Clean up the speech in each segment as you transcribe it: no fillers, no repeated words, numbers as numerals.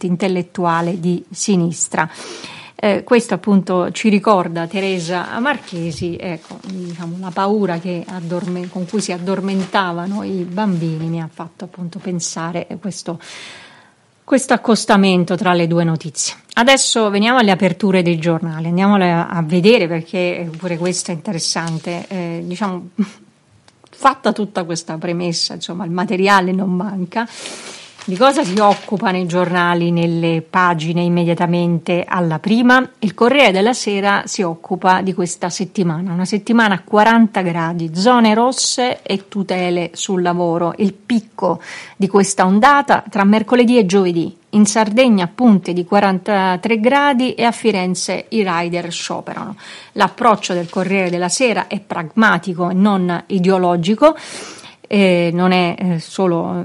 elite intellettuale di sinistra. Questo appunto ci ricorda Teresa Marchesi, ecco, diciamo, la paura con cui si addormentavano i bambini mi ha fatto appunto pensare questo accostamento tra le due notizie. Adesso veniamo alle aperture dei giornali, andiamole a vedere perché pure questo è interessante. Diciamo, fatta tutta questa premessa, insomma, il materiale non manca. Di cosa si occupano i giornali nelle pagine immediatamente alla prima? Il Corriere della Sera si occupa di questa settimana, una settimana a 40 gradi, zone rosse e tutele sul lavoro, il picco di questa ondata tra mercoledì e giovedì. In Sardegna punte di 43 gradi e a Firenze i rider scioperano. L'approccio del Corriere della Sera è pragmatico e non ideologico. Non è solo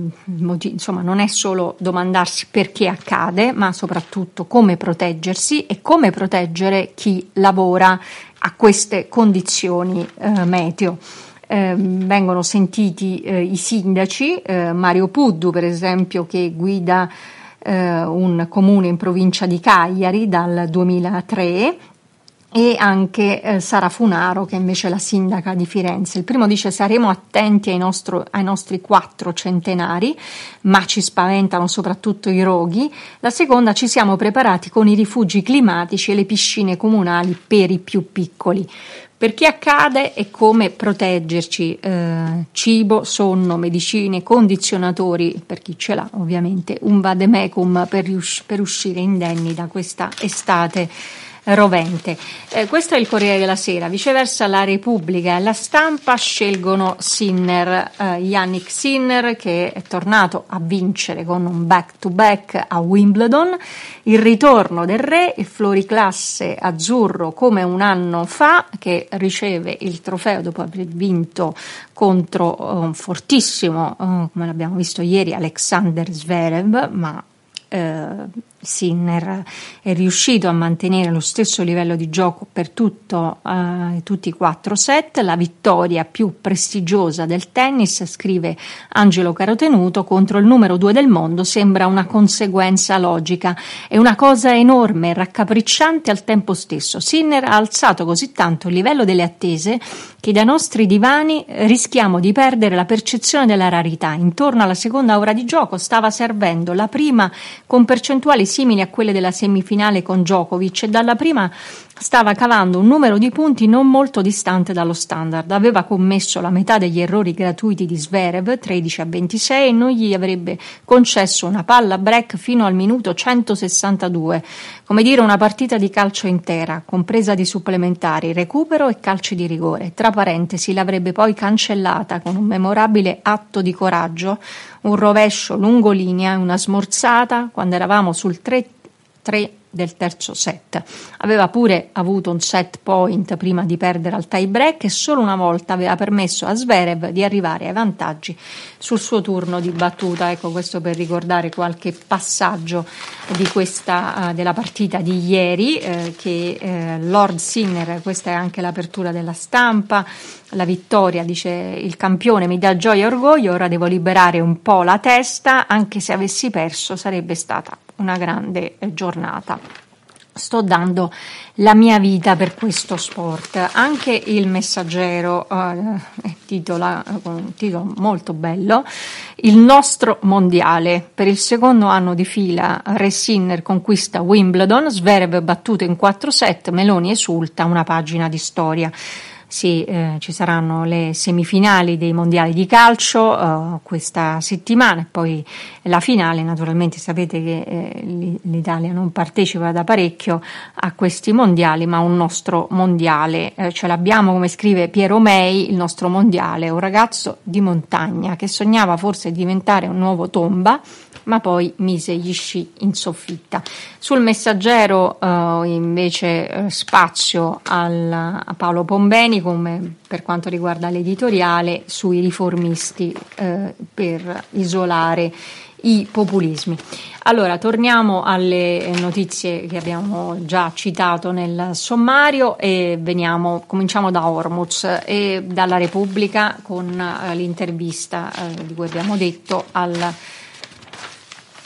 non è solo domandarsi perché accade, ma soprattutto come proteggersi e come proteggere chi lavora a queste condizioni meteo. Vengono sentiti i sindaci, Mario Puddu per esempio, che guida un comune in provincia di Cagliari dal 2003, e anche Sara Funaro, che invece è la sindaca di Firenze. Il primo dice: saremo attenti ai nostri 4 centenari, ma ci spaventano soprattutto i roghi. La seconda: ci siamo preparati con i rifugi climatici e le piscine comunali per i più piccoli. Perché accade e come proteggerci? Cibo, sonno, medicine, condizionatori per chi ce l'ha, ovviamente un vademecum per uscire indenni da questa estate rovente. Questo è il Corriere della Sera. Viceversa la Repubblica e la Stampa scelgono Sinner, Yannick Sinner, che è tornato a vincere con un back-to-back a Wimbledon, il ritorno del re, il floriclasse azzurro come un anno fa, che riceve il trofeo dopo aver vinto contro un fortissimo, come l'abbiamo visto ieri, Alexander Zverev, ma Sinner è riuscito a mantenere lo stesso livello di gioco per tutti i 4 set, la vittoria più prestigiosa del tennis, scrive Angelo Carotenuto, contro il numero 2 del mondo sembra una conseguenza logica, è una cosa enorme e raccapricciante al tempo stesso. Sinner ha alzato così tanto il livello delle attese che dai nostri divani rischiamo di perdere la percezione della rarità. Intorno alla seconda ora di gioco stava servendo la prima con percentuali simili a quelle della semifinale con Djokovic, e dalla prima stava cavando un numero di punti non molto distante dallo standard. Aveva commesso la metà degli errori gratuiti di Zverev, 13-26, e non gli avrebbe concesso una palla break fino al minuto 162. Come dire, una partita di calcio intera, compresa di supplementari, recupero e calci di rigore. Tra parentesi, l'avrebbe poi cancellata con un memorabile atto di coraggio, un rovescio lungolinea e una smorzata quando eravamo sul 3-3 del terzo set. Aveva pure avuto un set point prima di perdere al tie break e solo una volta aveva permesso a Zverev di arrivare ai vantaggi sul suo turno di battuta. Ecco, questo per ricordare qualche passaggio di questa della partita di ieri, che Lord Sinner, questa è anche l'apertura della Stampa, la vittoria, dice il campione, mi dà gioia e orgoglio, ora devo liberare un po' la testa, anche se avessi perso sarebbe stata una grande giornata. Sto dando la mia vita per questo sport. Anche il Messaggero titola con un titolo molto bello: il nostro mondiale. Per il secondo anno di fila Re Sinner conquista Wimbledon, Zverev battuto in 4 set, Meloni esulta, una pagina di storia. Sì, ci saranno le semifinali dei mondiali di calcio questa settimana e poi la finale. Naturalmente sapete che l'Italia non partecipa da parecchio a questi mondiali, ma un nostro mondiale ce l'abbiamo, come scrive Piero Mei. Il nostro mondiale, un ragazzo di montagna che sognava forse di diventare un nuovo Tomba, ma poi mise gli sci in soffitta. Sul Messaggero invece spazio a Paolo Pombeni, come per quanto riguarda l'editoriale sui riformisti per isolare i populismi. Allora, torniamo alle notizie che abbiamo già citato nel sommario e cominciamo da Hormuz e dalla Repubblica con l'intervista di cui abbiamo detto al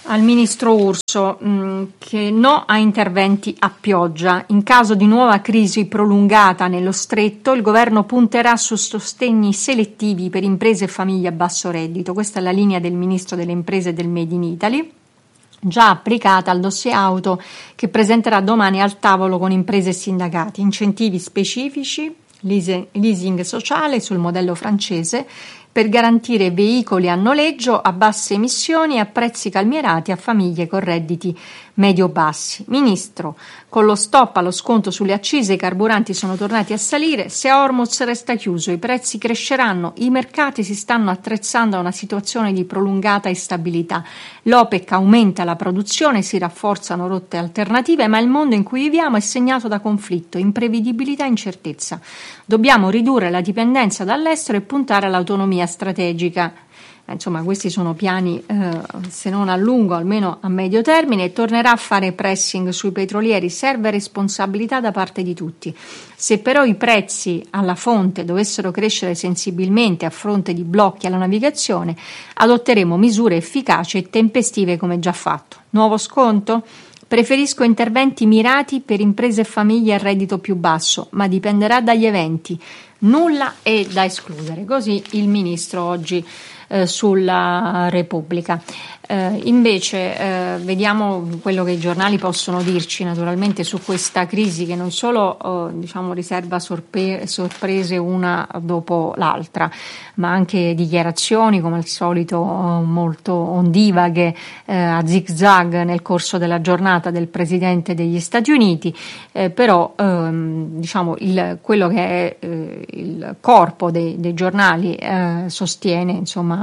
Al ministro Urso, che no a interventi a pioggia. In caso di nuova crisi prolungata nello stretto, il governo punterà su sostegni selettivi per imprese e famiglie a basso reddito. Questa è la linea del ministro delle imprese e del Made in Italy, già applicata al dossier auto che presenterà domani al tavolo con imprese e sindacati. Incentivi specifici, leasing sociale sul modello francese, per garantire veicoli a noleggio a basse emissioni e a prezzi calmierati a famiglie con redditi medio-bassi. Ministro, con lo stop allo sconto sulle accise i carburanti sono tornati a salire, se Hormuz resta chiuso i prezzi cresceranno, i mercati si stanno attrezzando a una situazione di prolungata instabilità. L'OPEC aumenta la produzione, si rafforzano rotte alternative, ma il mondo in cui viviamo è segnato da conflitto, imprevedibilità e incertezza. Dobbiamo ridurre la dipendenza dall'estero e puntare all'autonomia strategica. Insomma, questi sono piani, se non a lungo, almeno a medio termine. Tornerà a fare pressing sui petrolieri, serve responsabilità da parte di tutti. Se però i prezzi alla fonte dovessero crescere sensibilmente a fronte di blocchi alla navigazione, adotteremo misure efficaci e tempestive come già fatto. Nuovo sconto? Preferisco interventi mirati per imprese e famiglie a reddito più basso, ma dipenderà dagli eventi. Nulla è da escludere. Così il ministro oggi sulla Repubblica. Invece vediamo quello che i giornali possono dirci naturalmente su questa crisi che non solo riserva sorprese una dopo l'altra, ma anche dichiarazioni come al solito molto ondivaghe a zig-zag nel corso della giornata del Presidente degli Stati Uniti, però quello che è il corpo dei giornali sostiene insomma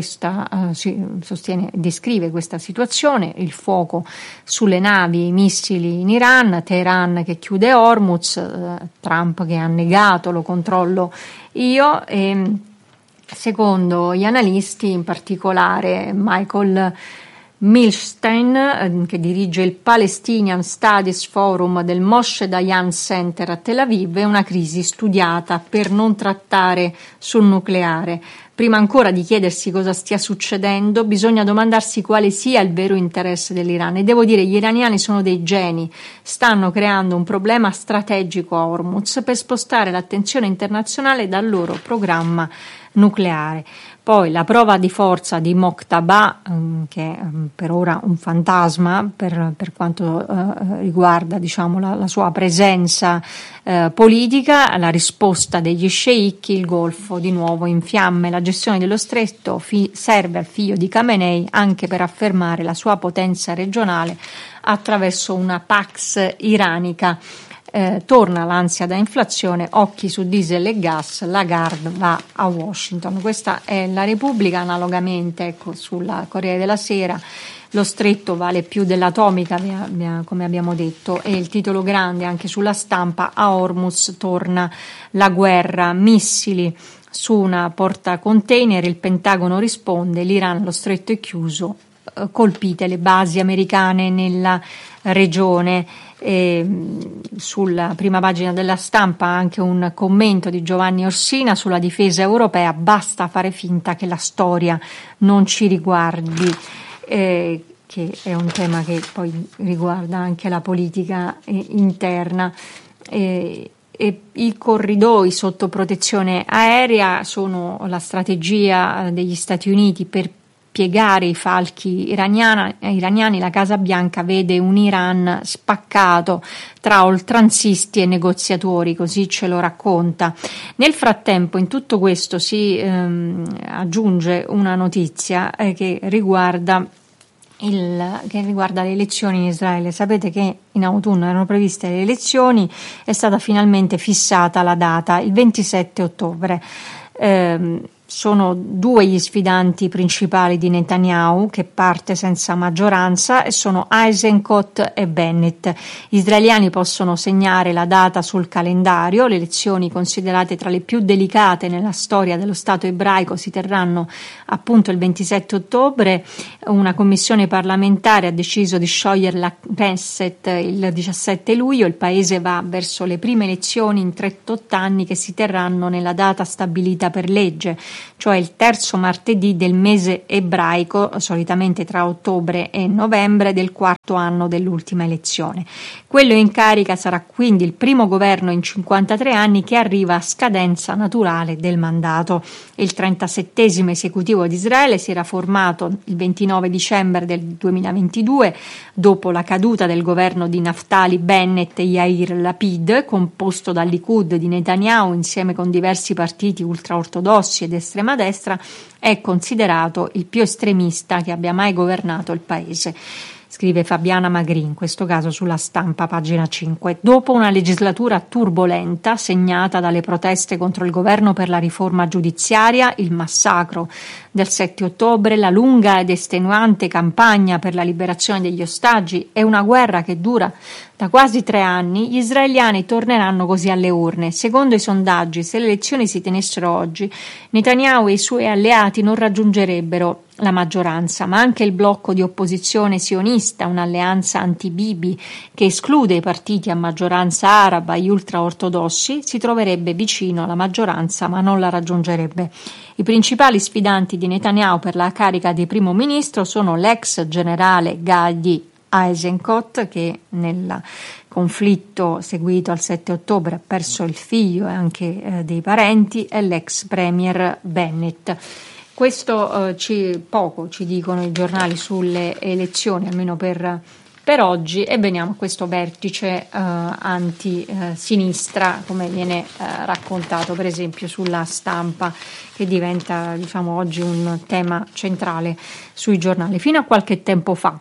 descrive questa situazione, il fuoco sulle navi, i missili in Iran, Teheran che chiude Hormuz, Trump che ha negato lo controllo io, e secondo gli analisti, in particolare Michael Milstein, che dirige il Palestinian Studies Forum del Moshe Dayan Center a Tel Aviv, è una crisi studiata per non trattare sul nucleare. Prima ancora di chiedersi cosa stia succedendo, bisogna domandarsi quale sia il vero interesse dell'Iran. E devo dire, gli iraniani sono dei geni, stanno creando un problema strategico a Hormuz per spostare l'attenzione internazionale dal loro programma nucleare. Poi la prova di forza di Mokhtaba, che è per ora un fantasma per quanto riguarda la sua presenza politica, la risposta degli sceicchi, il Golfo di nuovo in fiamme. La gestione dello stretto serve al figlio di Khamenei anche per affermare la sua potenza regionale attraverso una Pax iranica. Torna l'ansia da inflazione, occhi su diesel e gas, Lagarde va a Washington. Questa è la Repubblica. Analogamente, sulla Corriere della Sera, lo stretto vale più dell'atomica, come abbiamo detto, e il titolo grande anche sulla Stampa: a Hormuz torna la guerra, missili su una portacontainer, il Pentagono risponde, l'Iran, lo stretto è chiuso, colpite le basi americane nella regione. Sulla prima pagina della Stampa anche un commento di Giovanni Orsina sulla difesa europea: basta fare finta che la storia non ci riguardi, che è un tema che poi riguarda anche la politica interna. E i corridoi sotto protezione aerea sono la strategia degli Stati Uniti per piegare i falchi iraniani. La Casa Bianca vede un Iran spaccato tra oltranzisti e negoziatori, così ce lo racconta. Nel frattempo, in tutto questo si aggiunge una notizia che riguarda le elezioni in Israele. Sapete che in autunno erano previste le elezioni, è stata finalmente fissata la data, il 27 ottobre. Sono due gli sfidanti principali di Netanyahu, che parte senza maggioranza, e sono Eisenkot e Bennett. Gli israeliani possono segnare la data sul calendario. Le elezioni, considerate tra le più delicate nella storia dello Stato ebraico, si terranno appunto il 27 ottobre. Una commissione parlamentare ha deciso di sciogliere la Knesset il 17 luglio. Il paese va verso le prime elezioni in 38 anni che si terranno nella data stabilita per legge. cioè il terzo martedì del mese ebraico, solitamente tra ottobre e novembre del quarto anno dell'ultima elezione. Quello in carica sarà quindi il primo governo in 53 anni che arriva a scadenza naturale del mandato. Il 37esimo esecutivo di Israele si era formato il 29 dicembre del 2022, dopo la caduta del governo di Naftali Bennett e Yair Lapid, composto dal Likud di Netanyahu insieme con diversi partiti ultraortodossi ed estrema destra. È considerato il più estremista che abbia mai governato il paese. Scrive Fabiana Magri, in questo caso sulla Stampa, pagina 5. Dopo una legislatura turbolenta, segnata dalle proteste contro il governo per la riforma giudiziaria, il massacro del 7 ottobre, la lunga ed estenuante campagna per la liberazione degli ostaggi e una guerra che dura da quasi 3 anni, gli israeliani torneranno così alle urne. Secondo i sondaggi, se le elezioni si tenessero oggi, Netanyahu e i suoi alleati non raggiungerebbero la maggioranza, ma anche il blocco di opposizione sionista, un'alleanza anti-Bibi che esclude i partiti a maggioranza araba e gli ultraortodossi, si troverebbe vicino alla maggioranza ma non la raggiungerebbe. I principali sfidanti di Netanyahu per la carica di primo ministro sono l'ex generale Gadi Eisenkot, che nel conflitto seguito al 7 ottobre ha perso il figlio e anche dei parenti, e l'ex premier Bennett. Questo poco ci dicono i giornali sulle elezioni, almeno per oggi, e veniamo a questo vertice anti-sinistra, come viene raccontato per esempio sulla Stampa, che diventa oggi un tema centrale sui giornali. Fino a qualche tempo fa,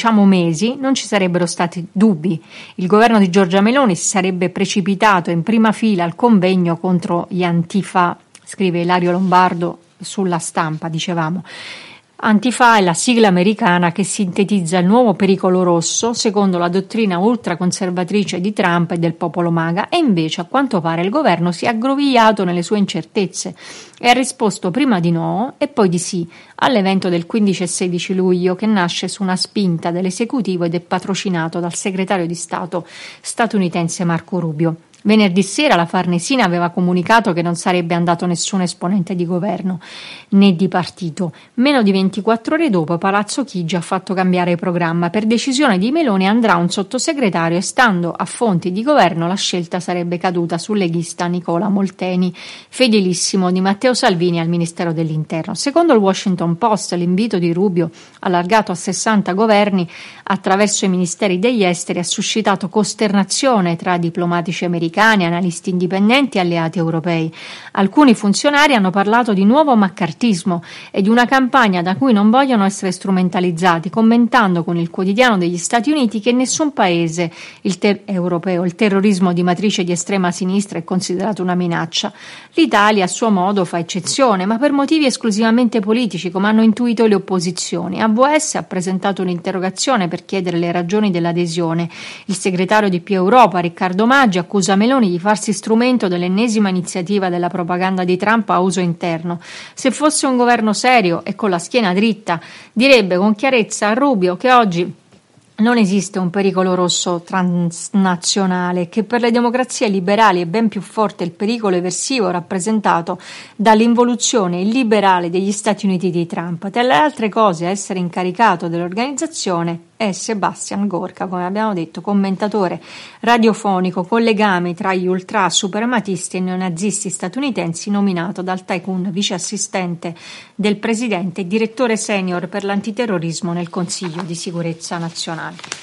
mesi, non ci sarebbero stati dubbi. Il governo di Giorgia Meloni si sarebbe precipitato in prima fila al convegno contro gli Antifa, scrive Ilario Lombardo sulla Stampa, dicevamo. Antifa è la sigla americana che sintetizza il nuovo pericolo rosso secondo la dottrina ultraconservatrice di Trump e del popolo MAGA, e invece a quanto pare il governo si è aggrovigliato nelle sue incertezze e ha risposto prima di no e poi di sì all'evento del 15 e 16 luglio, che nasce su una spinta dell'esecutivo ed è patrocinato dal segretario di Stato statunitense Marco Rubio. Venerdì sera la Farnesina aveva comunicato che non sarebbe andato nessun esponente di governo né di partito. Meno di 24 ore dopo Palazzo Chigi ha fatto cambiare il programma. Per decisione di Meloni andrà un sottosegretario e, stando a fonti di governo, la scelta sarebbe caduta sul leghista Nicola Molteni, fedelissimo di Matteo Salvini al Ministero dell'Interno. Secondo il Washington Post, l'invito di Rubio, allargato a 60 governi attraverso i ministeri degli esteri, ha suscitato costernazione tra diplomatici americani, analisti indipendenti e alleati europei. Alcuni funzionari hanno parlato di nuovo maccartismo e di una campagna da cui non vogliono essere strumentalizzati, commentando con il quotidiano degli Stati Uniti che in nessun paese europeo il terrorismo di matrice di estrema sinistra è considerato una minaccia. L'Italia a suo modo fa eccezione, ma per motivi esclusivamente politici, come hanno intuito le opposizioni. AVS ha presentato un'interrogazione per chiedere le ragioni dell'adesione. Il segretario di Più Europa, Riccardo Maggi, accusa Meloni di farsi strumento dell'ennesima iniziativa della propaganda di Trump a uso interno. Se fosse un governo serio e con la schiena dritta, direbbe con chiarezza a Rubio che oggi non esiste un pericolo rosso transnazionale, che per le democrazie liberali è ben più forte il pericolo eversivo rappresentato dall'involuzione illiberale degli Stati Uniti di Trump. Tra le altre cose, a essere incaricato dell'organizzazione è Sebastian Gorka, come abbiamo detto, commentatore radiofonico con legami tra gli ultra suprematisti e neonazisti statunitensi, nominato dal tycoon vice assistente del presidente e direttore senior per l'antiterrorismo nel Consiglio di sicurezza nazionale.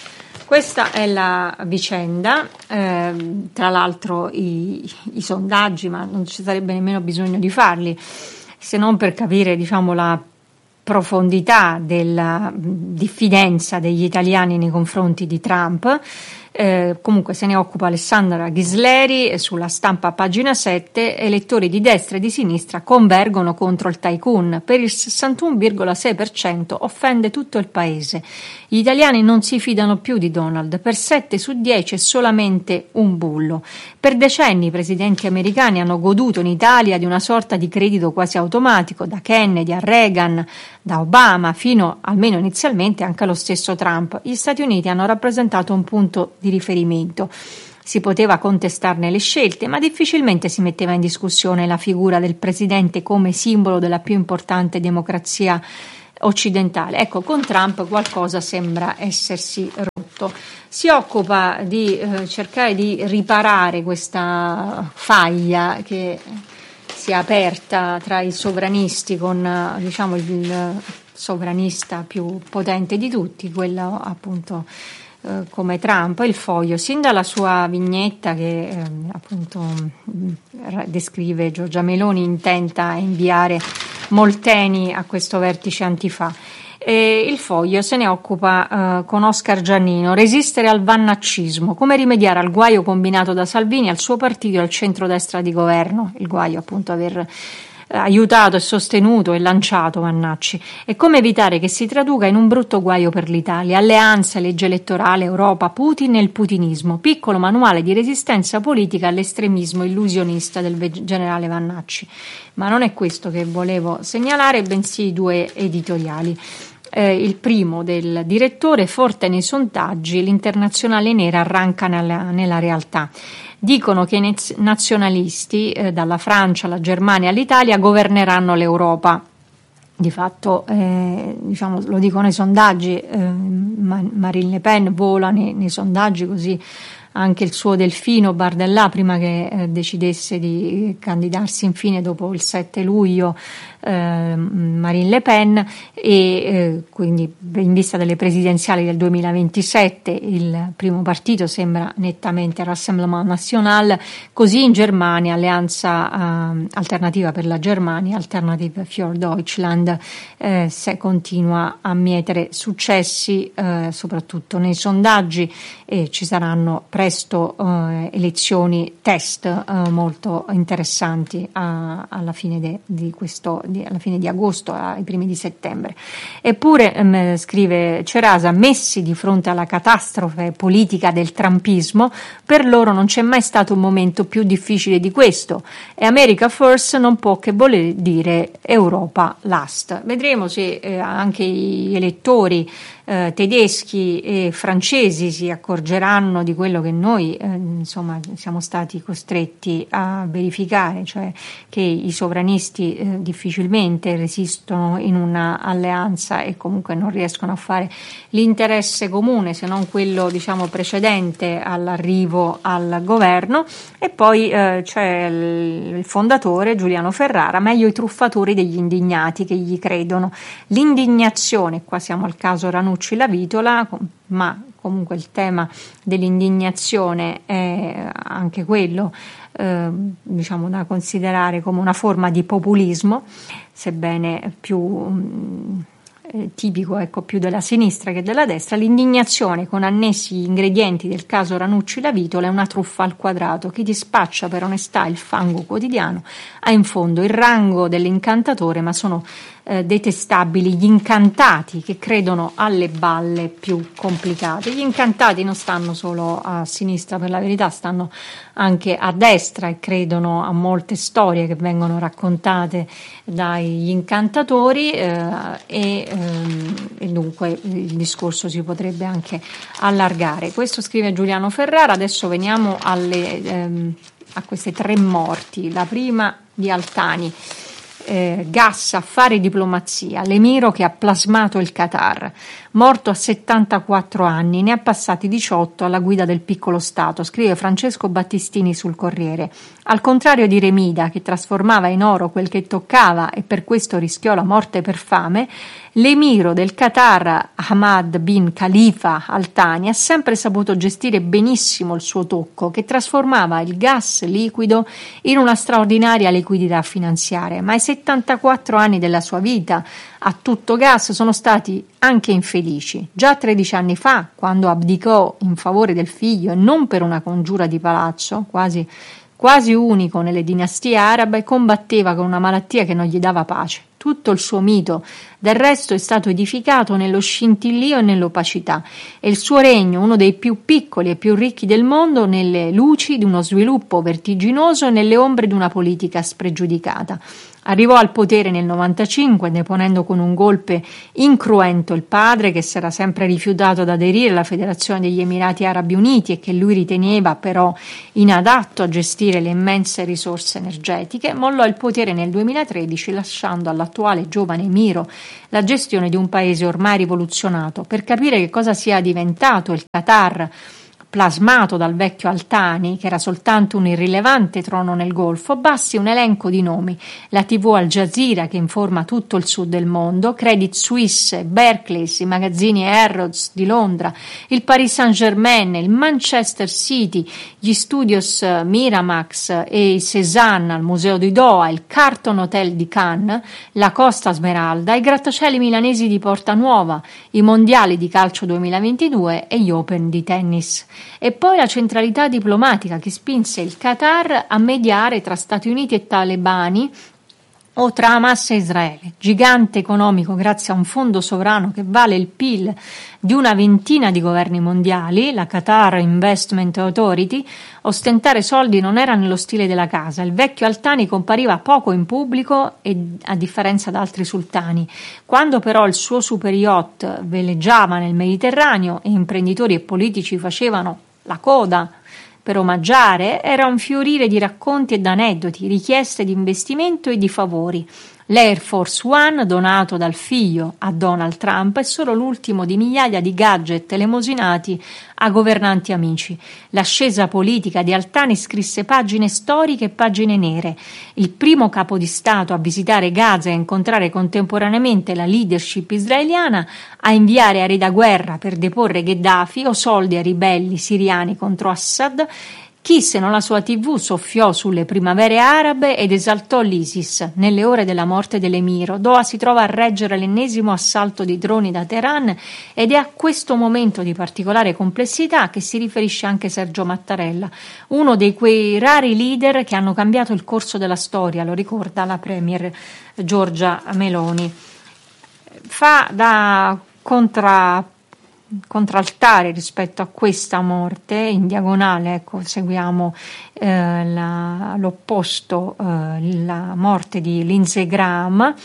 Questa è la vicenda, tra l'altro i sondaggi, ma non ci sarebbe nemmeno bisogno di farli, se non per capire la profondità della diffidenza degli italiani nei confronti di Trump. Comunque se ne occupa Alessandra Ghisleri sulla Stampa, pagina 7. Elettori di destra e di sinistra convergono contro il tycoon. Per il 61,6% offende tutto il paese. Gli italiani non si fidano più di Donald. Per 7 su 10 è solamente un bullo. Per decenni i presidenti americani hanno goduto in Italia di una sorta di credito quasi automatico, da Kennedy a Reagan, da Obama fino, almeno inizialmente, anche allo stesso Trump. Gli Stati Uniti hanno rappresentato un punto di riferimento. si poteva contestarne le scelte, ma difficilmente si metteva in discussione la figura del presidente come simbolo della più importante democrazia occidentale. Ecco, con Trump qualcosa sembra essersi rotto. Si occupa di cercare di riparare questa faglia che si è aperta tra i sovranisti con diciamo il sovranista più potente di tutti, quello appunto come Trump. Il Foglio, sin dalla sua vignetta che appunto descrive Giorgia Meloni intenta a inviare Molteni a questo vertice antifa. Il Foglio se ne occupa con Oscar Giannino. Resistere al vannaccismo, come rimediare al guaio combinato da Salvini, al suo partito e al centrodestra di governo. Il guaio appunto aver aiutato e sostenuto e lanciato Vannacci, e come evitare che si traduca in un brutto guaio per l'Italia. Alleanze, legge elettorale, Europa, Putin e il putinismo, piccolo manuale di resistenza politica all'estremismo illusionista del generale Vannacci. Ma non è questo che volevo segnalare, bensì due editoriali. Il primo del direttore: forte nei sondaggi, l'internazionale nera arranca nella realtà. Dicono che i nazionalisti, dalla Francia alla Germania all'Italia, governeranno l'Europa. Di fatto, diciamo, lo dicono i sondaggi, Marine Le Pen vola nei sondaggi, così anche il suo delfino Bardella, prima che decidesse di candidarsi infine dopo il 7 luglio, Marine Le Pen, e quindi in vista delle presidenziali del 2027 il primo partito sembra nettamente Rassemblement National. Così in Germania Alleanza Alternativa per la Germania, Alternative für Deutschland, se continua a mietere successi soprattutto nei sondaggi, e ci saranno presto elezioni test molto interessanti alla fine alla fine di agosto, ai primi di settembre. Eppure, scrive Cerasa, messi di fronte alla catastrofe politica del trumpismo, per loro non c'è mai stato un momento più difficile di questo, e America First non può che voler dire Europa Last. Vedremo se anche gli elettori tedeschi e francesi si accorgeranno di quello che noi insomma siamo stati costretti a verificare, cioè che i sovranisti difficilmente resistono in una alleanza e comunque non riescono a fare l'interesse comune, se non quello diciamo precedente all'arrivo al governo. E poi c'è il fondatore Giuliano Ferrara, meglio i truffatori degli indignati che gli credono. L'indignazione, qua siamo al caso Ranucci La Vitola, ma comunque il tema dell'indignazione è anche quello diciamo da considerare come una forma di populismo, sebbene più tipico, ecco, più della sinistra che della destra. L'indignazione, con annessi gli ingredienti del caso Ranucci La Vitola, è una truffa al quadrato. Chi ti spaccia per onestà il fango quotidiano ha in fondo il rango dell'incantatore, ma sono detestabili gli incantati che credono alle balle più complicate. Gli incantati non stanno solo a sinistra, per la verità stanno anche a destra e credono a molte storie che vengono raccontate dagli incantatori e dunque il discorso si potrebbe anche allargare. Questo scrive Giuliano Ferrara. Adesso veniamo a queste tre morti. La prima di Altani. Gas, affari, diplomazia. L'emiro che ha plasmato il Qatar, morto a 74 anni, ne ha passati 18 alla guida del piccolo Stato, scrive Francesco Battistini sul Corriere. Al contrario di Remida, che trasformava in oro quel che toccava e per questo rischiò la morte per fame, l'emiro del Qatar, Hamad bin Khalifa Al Thani, ha sempre saputo gestire benissimo il suo tocco, che trasformava il gas liquido in una straordinaria liquidità finanziaria. Ma i 74 anni della sua vita a tutto gas sono stati anche infelici. Già 13 anni fa, quando abdicò in favore del figlio e non per una congiura di palazzo, quasi unico nelle dinastie arabe, combatteva con una malattia che non gli dava pace. Tutto il suo mito Del resto è stato edificato nello scintillio e nell'opacità, e il suo regno, uno dei più piccoli e più ricchi del mondo, nelle luci di uno sviluppo vertiginoso e nelle ombre di una politica spregiudicata. Arrivò al potere nel 95, deponendo con un golpe incruento il padre, che si era sempre rifiutato ad aderire alla Federazione degli Emirati Arabi Uniti e che lui riteneva però inadatto a gestire le immense risorse energetiche. Mollò il potere nel 2013, lasciando all'attuale giovane emiro la gestione di un paese ormai rivoluzionato. Per capire che cosa sia diventato il Qatar, plasmato dal vecchio Al-Thani, che era soltanto un irrilevante trono nel Golfo, basti un elenco di nomi: la TV Al Jazeera, che informa tutto il sud del mondo, Credit Suisse, Barclays, i magazzini Harrods di Londra, il Paris Saint-Germain, il Manchester City, gli studios Miramax e il Cézanne al Museo di Doha, il Carlton Hotel di Cannes, la Costa Smeralda, i grattacieli milanesi di Porta Nuova, i mondiali di calcio 2022 e gli Open di tennis. E poi la centralità diplomatica che spinse il Qatar a mediare tra Stati Uniti e talebani o tra Hamas e Israele. Gigante economico grazie a un fondo sovrano che vale il PIL di una ventina di governi mondiali, la Qatar Investment Authority, ostentare soldi non era nello stile della casa. Il vecchio Al-Thani compariva poco in pubblico, e a differenza da altri sultani. Quando però il suo super yacht veleggiava nel Mediterraneo e imprenditori e politici facevano la coda per omaggiare, era un fiorire di racconti e d'aneddoti, richieste di investimento e di favori. L'Air Force One, donato dal figlio a Donald Trump, è solo l'ultimo di migliaia di gadget elemosinati a governanti amici. L'ascesa politica di Al-Thani scrisse pagine storiche e pagine nere. Il primo capo di Stato a visitare Gaza e a incontrare contemporaneamente la leadership israeliana, a inviare aree da guerra per deporre Gheddafi o soldi ai ribelli siriani contro Assad. Chi, se non la sua TV, soffiò sulle primavere arabe ed esaltò l'ISIS nelle ore della morte dell'emiro. Doha si trova a reggere l'ennesimo assalto di droni da Teheran, ed è a questo momento di particolare complessità che si riferisce anche Sergio Mattarella, uno dei quei rari leader che hanno cambiato il corso della storia, lo ricorda la premier Giorgia Meloni. Fa da contraltare rispetto a questa morte in diagonale, ecco, seguiamo l'opposto, la morte di Lindsey Graham,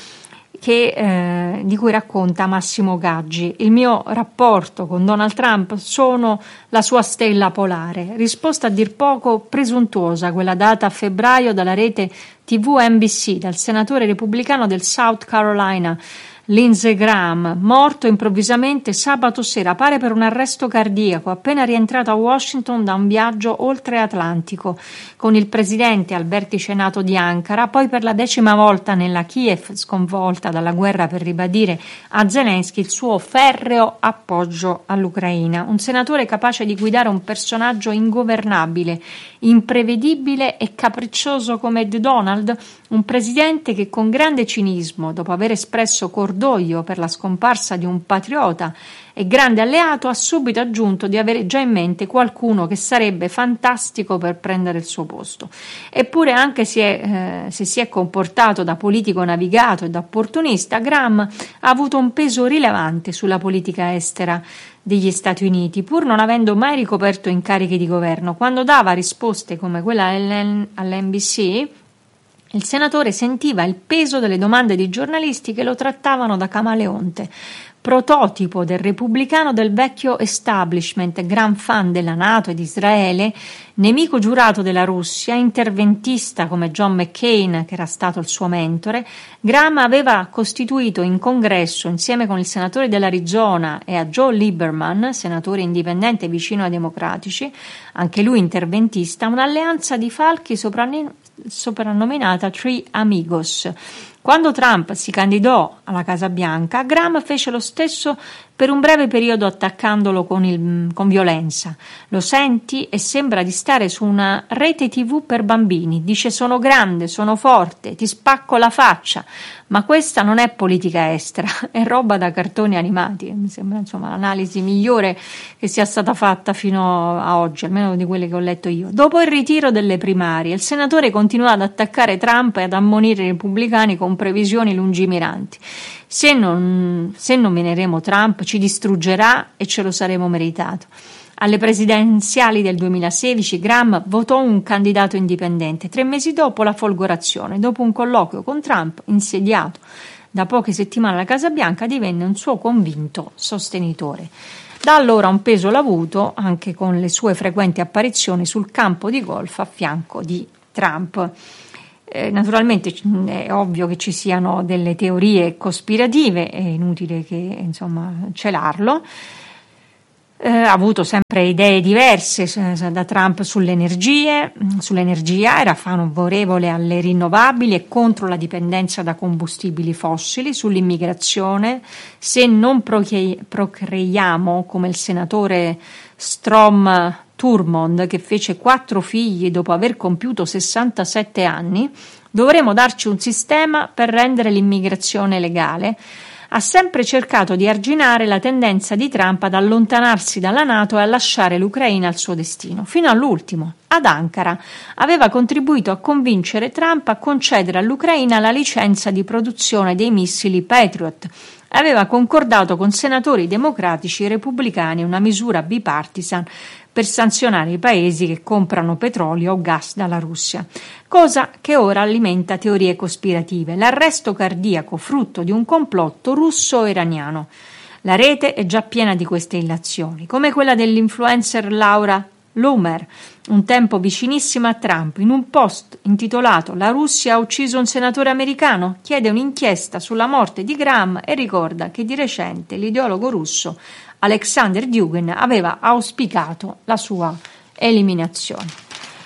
di cui racconta Massimo Gaggi. Il mio rapporto con Donald Trump sono la sua stella polare. Risposta a dir poco presuntuosa, quella data a febbraio dalla rete TV NBC dal senatore repubblicano del South Carolina Lindsey Graham, morto improvvisamente sabato sera, pare per un arresto cardiaco, appena rientrato a Washington da un viaggio oltre Atlantico con il presidente al vertice NATO di Ankara, poi per la 10ª volta nella Kiev sconvolta dalla guerra, per ribadire a Zelensky il suo ferreo appoggio all'Ucraina. Un senatore capace di guidare un personaggio ingovernabile, imprevedibile e capriccioso come Donald, un presidente che con grande cinismo, dopo aver espresso cordoglio per la scomparsa di un patriota e grande alleato, ha subito aggiunto di avere già in mente qualcuno che sarebbe fantastico per prendere il suo posto. Eppure, anche se si è comportato da politico navigato e da opportunista, Graham ha avuto un peso rilevante sulla politica estera degli Stati Uniti, pur non avendo mai ricoperto incarichi di governo. Quando dava risposte come quella all'NBC, il senatore sentiva il peso delle domande di giornalisti che lo trattavano da camaleonte. Prototipo del repubblicano del vecchio establishment, gran fan della NATO e di Israele, nemico giurato della Russia, interventista come John McCain, che era stato il suo mentore, Graham aveva costituito in congresso, insieme con il senatore dell'Arizona e a Joe Lieberman, senatore indipendente vicino ai democratici, anche lui interventista, un'alleanza di falchi soprannominata Three Amigos. Quando Trump si candidò alla Casa Bianca, Graham fece lo stesso per un breve periodo, attaccandolo con violenza. Lo senti e sembra di stare su una rete TV per bambini. Dice: sono grande, sono forte, ti spacco la faccia. Ma questa non è politica estera, è roba da cartoni animati. Mi sembra, insomma, l'analisi migliore che sia stata fatta fino a oggi, almeno di quelle che ho letto io. Dopo il ritiro delle primarie, il senatore continuò ad attaccare Trump e ad ammonire i repubblicani con con previsioni lungimiranti. Se nomineremo Trump ci distruggerà e ce lo saremo meritato. Alle presidenziali del 2016 Graham votò un candidato indipendente. 3 mesi dopo la folgorazione, dopo un colloquio con Trump, insediato da poche settimane alla Casa Bianca, divenne un suo convinto sostenitore. Da allora un peso l'ha avuto anche con le sue frequenti apparizioni sul campo di golf a fianco di Trump. Naturalmente è ovvio che ci siano delle teorie cospirative, è inutile che celarlo. Ha avuto sempre idee diverse da Trump sull'energia, era favorevole alle rinnovabili e contro la dipendenza da combustibili fossili, sull'immigrazione. Se non procreiamo come il senatore Strom Thurmond, che fece 4 figli dopo aver compiuto 67 anni, dovremo darci un sistema per rendere l'immigrazione legale. Ha sempre cercato di arginare la tendenza di Trump ad allontanarsi dalla NATO e a lasciare l'Ucraina al suo destino. Fino all'ultimo, ad Ankara, aveva contribuito a convincere Trump a concedere all'Ucraina la licenza di produzione dei missili Patriot. Aveva concordato con senatori democratici e repubblicani una misura bipartisan per sanzionare i paesi che comprano petrolio o gas dalla Russia, cosa che ora alimenta teorie cospirative. L'arresto cardiaco frutto di un complotto russo-iraniano. La rete è già piena di queste illazioni, come quella dell'influencer Laura Loomer, un tempo vicinissima a Trump. In un post intitolato «La Russia ha ucciso un senatore americano», chiede un'inchiesta sulla morte di Graham e ricorda che di recente l'ideologo russo Alexander Dugin aveva auspicato la sua eliminazione.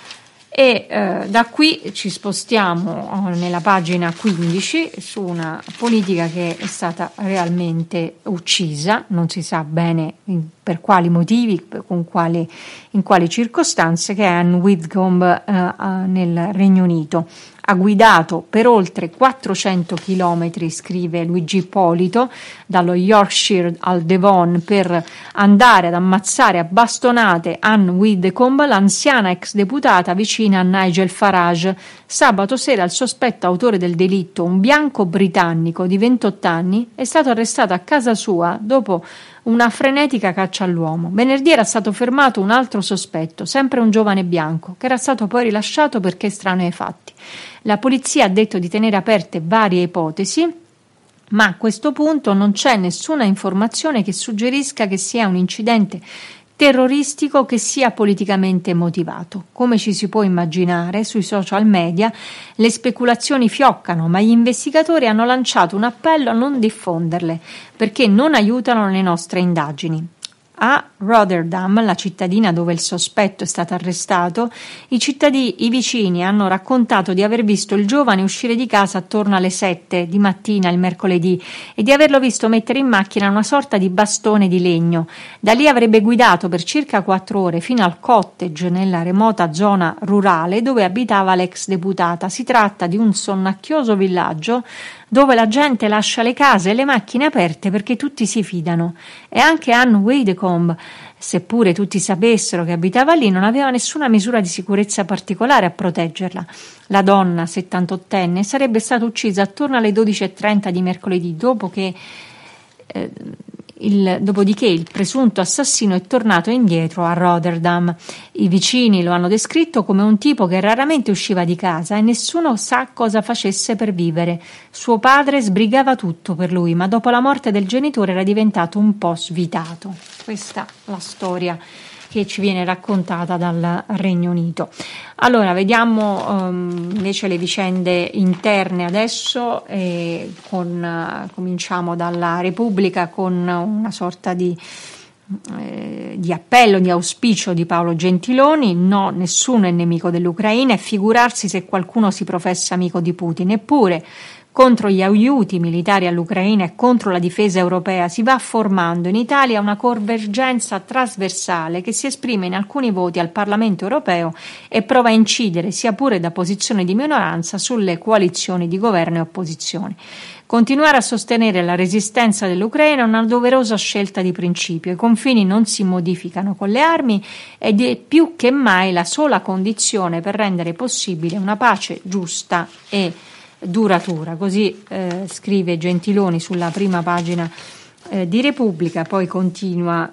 E da qui ci spostiamo nella pagina 15 su una politica che è stata realmente uccisa, non si sa bene per quali motivi, in quali circostanze, che è Anne Widdecombe nel Regno Unito. Ha guidato per oltre 400 chilometri, scrive Luigi Ippolito, dallo Yorkshire al Devon per andare ad ammazzare a bastonate Anne Widdecombe, l'anziana ex deputata vicina a Nigel Farage. Sabato sera il sospetto autore del delitto, un bianco britannico di 28 anni, è stato arrestato a casa sua dopo una frenetica caccia all'uomo. Venerdì era stato fermato un altro sospetto, sempre un giovane bianco, che era stato poi rilasciato perché estraneo ai fatti. La polizia ha detto di tenere aperte varie ipotesi, ma a questo punto non c'è nessuna informazione che suggerisca che sia un incidente terroristico che sia politicamente motivato. Come ci si può immaginare, sui social media le speculazioni fioccano, ma gli investigatori hanno lanciato un appello a non diffonderle, perché non aiutano le nostre indagini. A Rotterdam, la cittadina dove il sospetto è stato arrestato, i vicini hanno raccontato di aver visto il giovane uscire di casa attorno alle 7 di mattina il mercoledì e di averlo visto mettere in macchina una sorta di bastone di legno. Da lì avrebbe guidato per circa 4 ore fino al cottage nella remota zona rurale dove abitava l'ex deputata. Si tratta di un sonnacchioso villaggio dove la gente lascia le case e le macchine aperte perché tutti si fidano. E anche Anne Widdecombe, seppure tutti sapessero che abitava lì, non aveva nessuna misura di sicurezza particolare a proteggerla. La donna, 78enne, sarebbe stata uccisa attorno alle 12:30 di mercoledì, dopodiché il presunto assassino è tornato indietro a Rotterdam. I vicini lo hanno descritto come un tipo che raramente usciva di casa e nessuno sa cosa facesse per vivere. Suo padre sbrigava tutto per lui, ma dopo la morte del genitore era diventato un po' svitato. Questa è la storia che ci viene raccontata dal Regno Unito. Allora, vediamo invece le vicende interne adesso, cominciamo dalla Repubblica con una sorta di appello, di auspicio di Paolo Gentiloni: no, nessuno è nemico dell'Ucraina e figurarsi se qualcuno si professa amico di Putin. Eppure contro gli aiuti militari all'Ucraina e contro la difesa europea si va formando in Italia una convergenza trasversale che si esprime in alcuni voti al Parlamento europeo e prova a incidere, sia pure da posizione di minoranza, sulle coalizioni di governo e opposizione. Continuare a sostenere la resistenza dell'Ucraina è una doverosa scelta di principio. I confini non si modificano con le armi ed è più che mai la sola condizione per rendere possibile una pace giusta e duratura. Così scrive Gentiloni sulla prima pagina di Repubblica, poi continua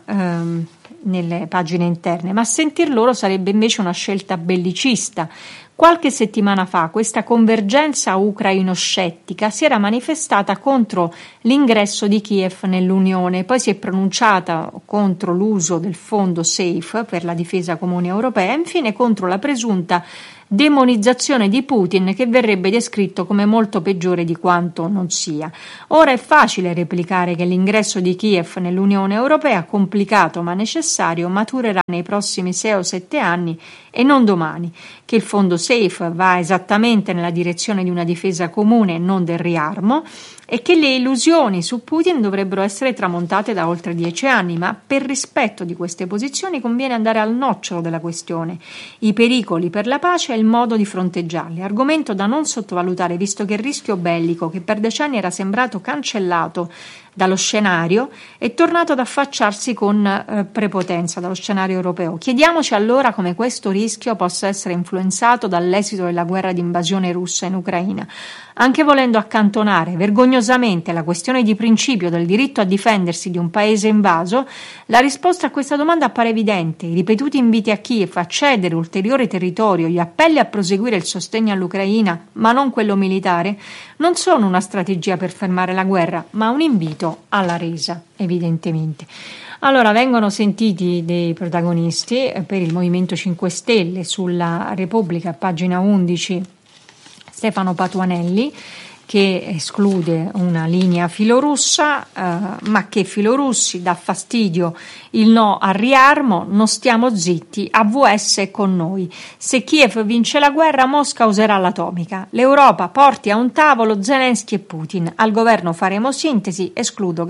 nelle pagine interne. Ma a sentir loro sarebbe invece una scelta bellicista. Qualche settimana fa questa convergenza ucraino-scettica si era manifestata contro l'ingresso di Kiev nell'Unione, poi si è pronunciata contro l'uso del fondo SAFE per la difesa comune europea e infine contro la presunta demonizzazione di Putin, che verrebbe descritto come molto peggiore di quanto non sia. Ora è facile replicare che l'ingresso di Kiev nell'Unione Europea, complicato ma necessario, maturerà nei prossimi 6 o 7 anni e non domani, che il fondo SAFE va esattamente nella direzione di una difesa comune e non del riarmo, e che le illusioni su Putin dovrebbero essere tramontate da oltre 10 anni, ma per rispetto di queste posizioni conviene andare al nocciolo della questione, i pericoli per la pace e il modo di fronteggiarli, argomento da non sottovalutare visto che il rischio bellico, che per decenni era sembrato cancellato dallo scenario, è tornato ad affacciarsi con prepotenza dallo scenario europeo. Chiediamoci allora come questo rischio possa essere influenzato dall'esito della guerra di invasione russa in Ucraina. Anche volendo accantonare vergognosamente la questione di principio del diritto a difendersi di un paese invaso, la risposta a questa domanda appare evidente. I ripetuti inviti a Kiev a cedere ulteriore territorio, gli appelli a proseguire il sostegno all'Ucraina, ma non quello militare, non sono una strategia per fermare la guerra, ma un invito alla resa, evidentemente. Allora, vengono sentiti dei protagonisti per il Movimento 5 Stelle sulla Repubblica, pagina 11, Stefano Patuanelli, che esclude una linea filorussa, ma che filorussi dà fastidio il no al riarmo, non stiamo zitti, AWS è con noi. Se Kiev vince la guerra, Mosca userà l'atomica. L'Europa porti a un tavolo Zelensky e Putin. Al governo faremo sintesi, escludo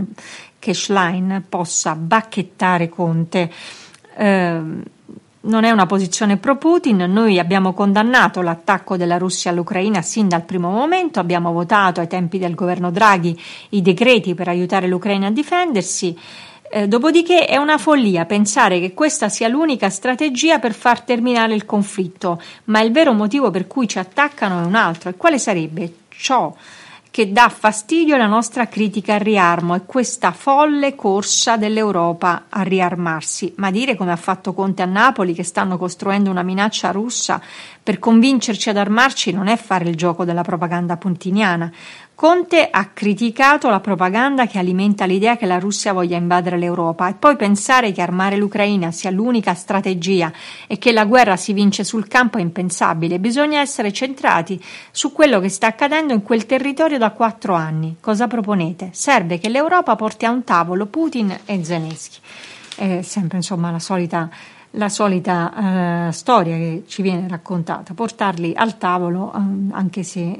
che Schlein possa bacchettare Conte. Non è una posizione pro-Putin, noi abbiamo condannato l'attacco della Russia all'Ucraina sin dal primo momento, abbiamo votato ai tempi del governo Draghi i decreti per aiutare l'Ucraina a difendersi, dopodiché è una follia pensare che questa sia l'unica strategia per far terminare il conflitto, ma il vero motivo per cui ci attaccano è un altro, e quale sarebbe? Ciò che dà fastidio alla nostra critica al riarmo e questa folle corsa dell'Europa a riarmarsi. Ma dire, come ha fatto Conte a Napoli, che stanno costruendo una minaccia russa per convincerci ad armarci non è fare il gioco della propaganda putiniana. Conte ha criticato la propaganda che alimenta l'idea che la Russia voglia invadere l'Europa, e poi pensare che armare l'Ucraina sia l'unica strategia e che la guerra si vince sul campo è impensabile. Bisogna essere centrati su quello che sta accadendo in quel territorio da 4 anni. Cosa proponete? Serve che l'Europa porti a un tavolo Putin e Zelensky. È sempre, insomma, la solita storia che ci viene raccontata, portarli al tavolo, anche se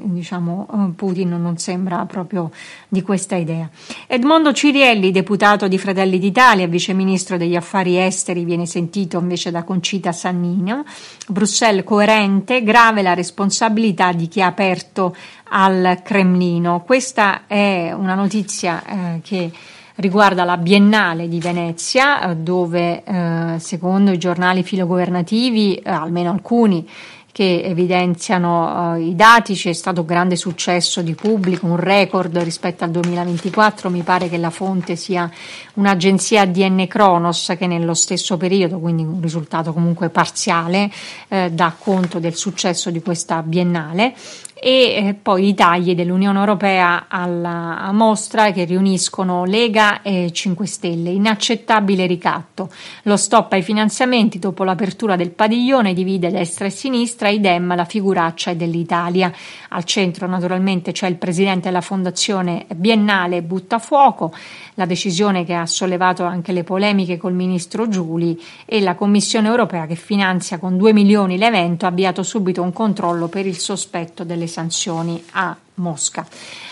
Putin non sembra proprio di questa idea. Edmondo Cirielli, deputato di Fratelli d'Italia, viceministro degli affari esteri, viene sentito invece da Concita Sannino. Bruxelles coerente, grave la responsabilità di chi ha aperto al Cremlino. Questa è una notizia che riguarda la Biennale di Venezia, dove secondo i giornali filogovernativi, almeno alcuni che evidenziano i dati, c'è stato grande successo di pubblico, un record rispetto al 2024. Mi pare che la fonte sia un'agenzia DN Kronos, che nello stesso periodo, quindi un risultato comunque parziale, dà conto del successo di questa Biennale. E poi i tagli dell'Unione Europea alla mostra, che riuniscono Lega e 5 Stelle. Inaccettabile ricatto. Lo stop ai finanziamenti dopo l'apertura del padiglione divide destra e sinistra, idem la figuraccia dell'Italia. Al centro naturalmente c'è il presidente della Fondazione Biennale Buttafuoco, la decisione che ha sollevato anche le polemiche col ministro Giuli, e la Commissione Europea, che finanzia con 2 milioni l'evento, ha avviato subito un controllo per il sospetto delle sanzioni a Mosca.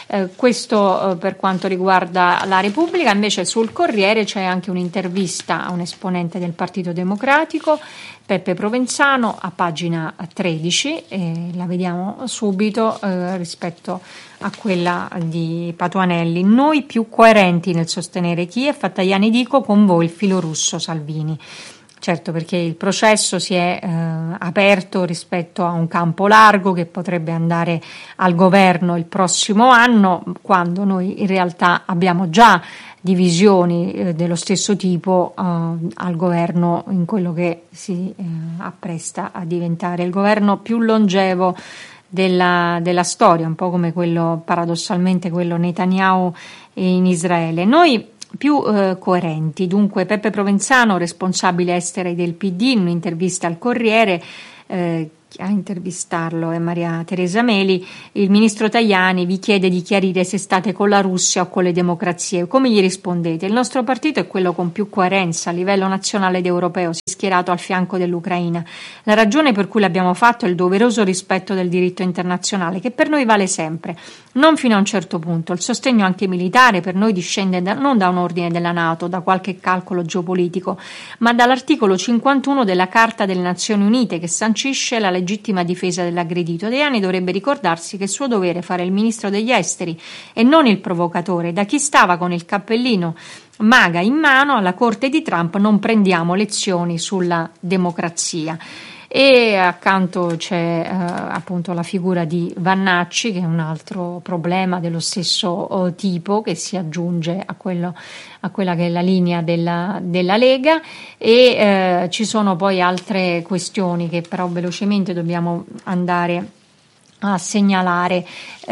Questo per quanto riguarda la Repubblica. Invece sul Corriere c'è anche un'intervista a un esponente del Partito Democratico, Peppe Provenzano, a pagina 13, la vediamo subito rispetto a quella di Patuanelli. Noi più coerenti nel sostenere Kiev, a Tajani dico, con voi il filo russo Salvini. Certo, perché il processo si è aperto rispetto a un campo largo che potrebbe andare al governo il prossimo anno, quando noi in realtà abbiamo già divisioni dello stesso tipo al governo, in quello che si appresta a diventare il governo più longevo della storia, un po' come quello, paradossalmente, quello Netanyahu in Israele. Noi più coerenti. Dunque Peppe Provenzano, responsabile esteri del PD, in un'intervista al Corriere, a intervistarlo è Maria Teresa Meli, il ministro Tajani vi chiede di chiarire se state con la Russia o con le democrazie. Come gli rispondete? Il nostro partito è quello con più coerenza a livello nazionale ed europeo, si è schierato al fianco dell'Ucraina. La ragione per cui l'abbiamo fatto è il doveroso rispetto del diritto internazionale, che per noi vale sempre, non fino a un certo punto. Il sostegno anche militare per noi discende non da un ordine della NATO, da qualche calcolo geopolitico, ma dall'articolo 51 della Carta delle Nazioni Unite, che sancisce la legittima difesa dell'aggredito. Tajani dovrebbe ricordarsi che è suo dovere fare il ministro degli esteri e non il provocatore. Da chi stava con il cappellino MAGA in mano alla corte di Trump non prendiamo lezioni sulla democrazia. E accanto c'è appunto la figura di Vannacci, che è un altro problema dello stesso tipo, che si aggiunge a quella che è la linea della Lega, e ci sono poi altre questioni che però velocemente dobbiamo andare a segnalare.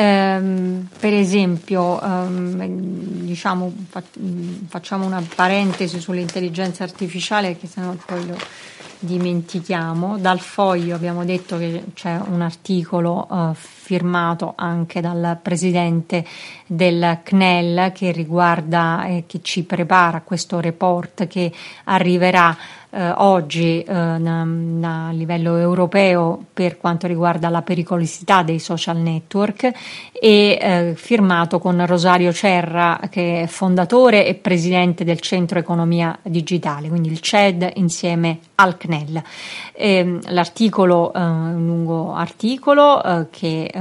Per esempio, diciamo, facciamo una parentesi sull'intelligenza artificiale, che sennò poi lo dimentichiamo. Dal Foglio abbiamo detto che c'è un articolo firmato anche dal presidente del CNEL che riguarda che ci prepara questo report che arriverà oggi a livello europeo per quanto riguarda la pericolosità dei social network, e firmato con Rosario Cerra, che è fondatore e presidente del Centro Economia Digitale, quindi il CED insieme al CNEL. L'articolo è un lungo articolo che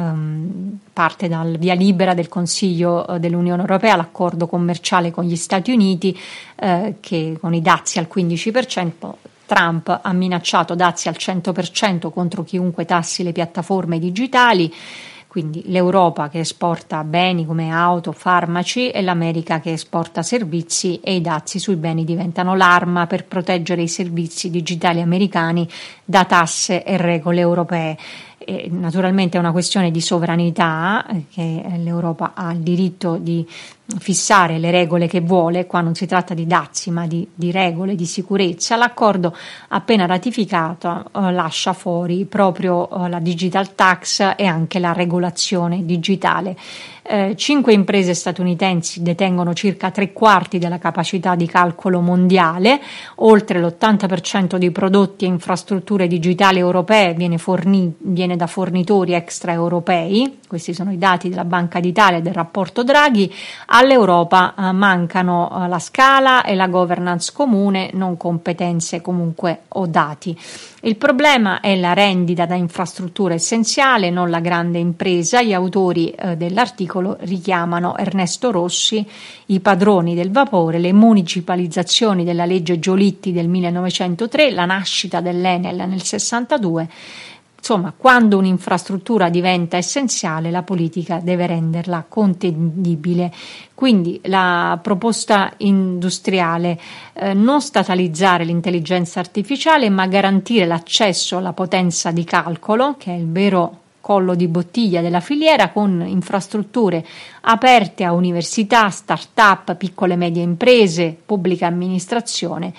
parte dal via libera del Consiglio dell'Unione Europea, l'accordo commerciale con gli Stati Uniti, che con i dazi al 15%, Trump ha minacciato dazi al 100% contro chiunque tassi le piattaforme digitali. Quindi l'Europa che esporta beni come auto, farmaci, e l'America che esporta servizi, e i dazi sui beni diventano l'arma per proteggere i servizi digitali americani da tasse e regole europee. E naturalmente è una questione di sovranità, che l'Europa ha il diritto di fissare le regole che vuole. Qua non si tratta di dazi ma di regole di sicurezza. L'accordo appena ratificato lascia fuori proprio la digital tax e anche la regolazione digitale. 5 imprese statunitensi detengono circa 3/4 della capacità di calcolo mondiale, oltre l'80% dei prodotti e infrastrutture digitali europee viene da fornitori extraeuropei. Questi sono i dati della Banca d'Italia e del rapporto Draghi. All'Europa mancano la scala e la governance comune, non competenze comunque o dati. Il problema è la rendita da infrastruttura essenziale, non la grande impresa. Gli autori dell'articolo richiamano Ernesto Rossi, i padroni del vapore, le municipalizzazioni della legge Giolitti del 1903, la nascita dell'Enel nel 62. Insomma, quando un'infrastruttura diventa essenziale, la politica deve renderla contendibile. Quindi la proposta industriale, non statalizzare l'intelligenza artificiale, ma garantire l'accesso alla potenza di calcolo, che è il vero collo di bottiglia della filiera, con infrastrutture aperte a università, start-up, piccole e medie imprese, pubblica amministrazione.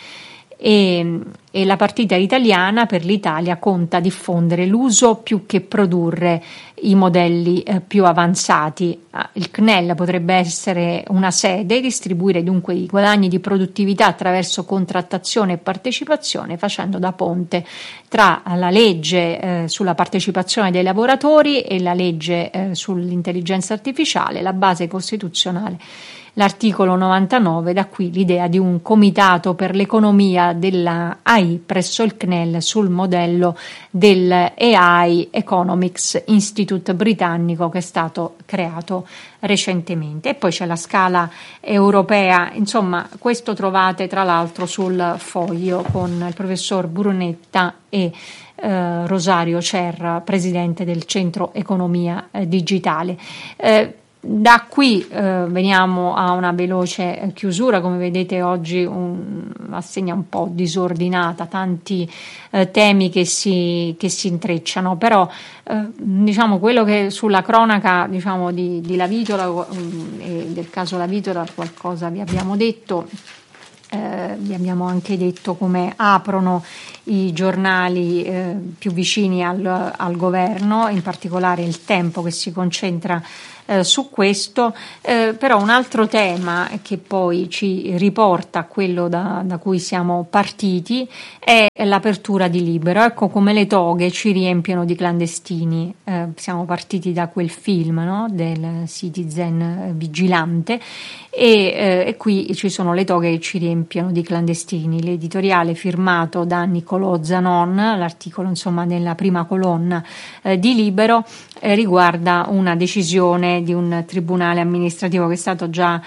E la partita italiana per l'Italia conta diffondere l'uso più che produrre i modelli più avanzati. Il CNEL potrebbe essere una sede e distribuire dunque i guadagni di produttività attraverso contrattazione e partecipazione, facendo da ponte tra la legge sulla partecipazione dei lavoratori e la legge sull'intelligenza artificiale, la base costituzionale. l'articolo 99, da qui l'idea di un comitato per l'economia della AI presso il CNEL sul modello del AI Economics Institute britannico che è stato creato recentemente. E poi c'è la scala europea, insomma questo trovate tra l'altro sul foglio con il professor Brunetta e Rosario Cerra, presidente del Centro Economia Digitale. Da qui veniamo a una veloce chiusura. Come vedete oggi assegna un po' disordinata, tanti temi che si intrecciano, però diciamo quello che sulla cronaca diciamo di Lavitola e del caso Lavitola qualcosa vi abbiamo detto. Vi abbiamo anche detto come aprono i giornali più vicini al governo, in particolare Il Tempo che si concentra su questo, però un altro tema che poi ci riporta a quello da cui siamo partiti è l'apertura di Libero. Ecco come le toghe ci riempiono di clandestini. Siamo partiti da quel film, no? Del Citizen vigilante e qui ci sono le toghe che ci riempiono di clandestini. L'editoriale firmato da Niccolò Zanon, l'articolo insomma nella prima colonna di Libero, riguarda una decisione di un tribunale amministrativo che è stato già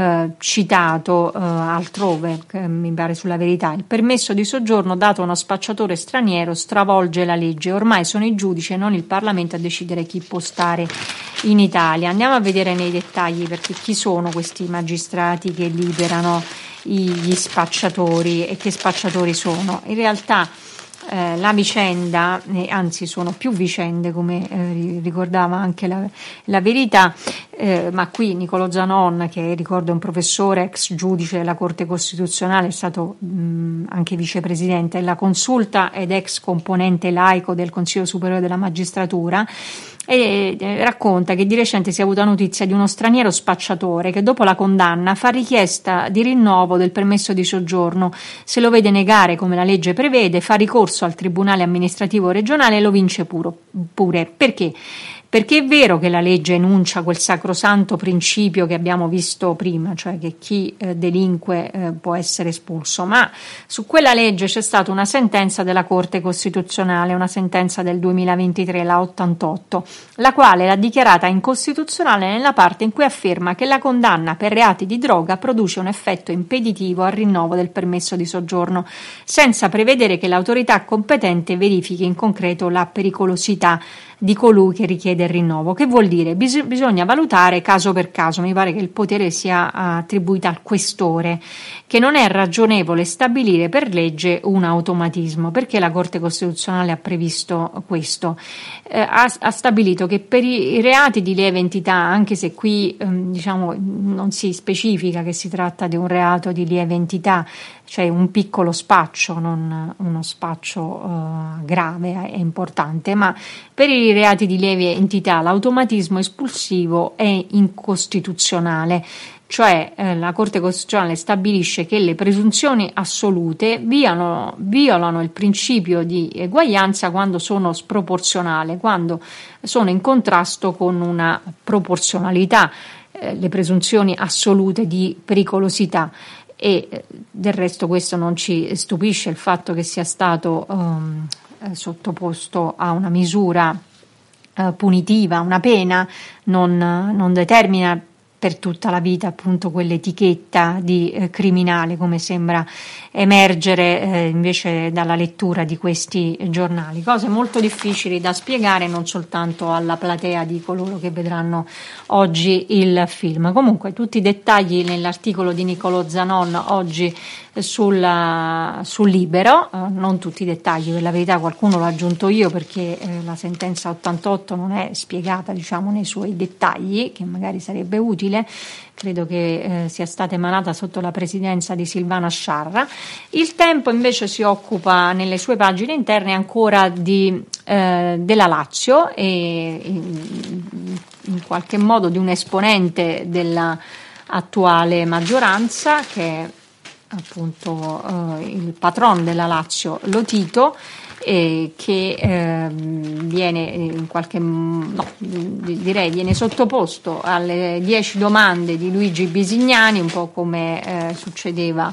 citato altrove, mi pare sulla Verità. Il permesso di soggiorno dato a uno spacciatore straniero stravolge la legge, ormai sono i giudici e non il Parlamento a decidere chi può stare in Italia. Andiamo a vedere nei dettagli, perché chi sono questi magistrati che liberano gli spacciatori e che spacciatori sono. In realtà la vicenda, anzi sono più vicende come ricordava anche la Verità, ma qui Niccolò Zanon, che ricordo è un professore ex giudice della Corte Costituzionale, è stato anche vicepresidente della Consulta ed ex componente laico del Consiglio Superiore della Magistratura, e racconta che di recente si è avuta notizia di uno straniero spacciatore che dopo la condanna fa richiesta di rinnovo del permesso di soggiorno, se lo vede negare come la legge prevede, fa ricorso al Tribunale Amministrativo Regionale e lo vince pure. Perché? Perché è vero che la legge enuncia quel sacrosanto principio che abbiamo visto prima, cioè che chi delinque può essere espulso, ma su quella legge c'è stata una sentenza della Corte Costituzionale, una sentenza del 2023, la 88, la quale l'ha dichiarata incostituzionale nella parte in cui afferma che la condanna per reati di droga produce un effetto impeditivo al rinnovo del permesso di soggiorno, senza prevedere che l'autorità competente verifichi in concreto la pericolosità di colui che richiede il rinnovo. Che vuol dire? Bisogna valutare caso per caso. Mi pare che il potere sia attribuito al questore, che non è ragionevole stabilire per legge un automatismo, perché la Corte Costituzionale ha previsto questo. Ha stabilito che per i reati di lieve entità, anche se qui diciamo non si specifica che si tratta di un reato di lieve entità, cioè un piccolo spaccio, non uno spaccio grave e importante, ma per i reati di lieve entità l'automatismo espulsivo è incostituzionale, cioè la Corte Costituzionale stabilisce che le presunzioni assolute violano il principio di eguaglianza quando sono sproporzionali, quando sono in contrasto con una proporzionalità, le presunzioni assolute di pericolosità. E del resto questo non ci stupisce, il fatto che sia stato sottoposto a una misura punitiva, una pena, non determina per tutta la vita appunto quell'etichetta di criminale, come sembra emergere invece dalla lettura di questi giornali. Cose molto difficili da spiegare non soltanto alla platea di coloro che vedranno oggi il film. Comunque tutti i dettagli nell'articolo di Niccolò Zanon oggi sul Libero, non tutti i dettagli, per la verità qualcuno l'ho aggiunto io perché la sentenza 88 non è spiegata diciamo nei suoi dettagli, che magari sarebbe utile. Credo che sia stata emanata sotto la presidenza di Silvana Sciarra. Il Tempo invece si occupa nelle sue pagine interne ancora della Lazio e in qualche modo di un esponente della attuale maggioranza, che è appunto il patron della Lazio Lotito, che viene in qualche viene sottoposto alle 10 domande di Luigi Bisignani, un po' come succedeva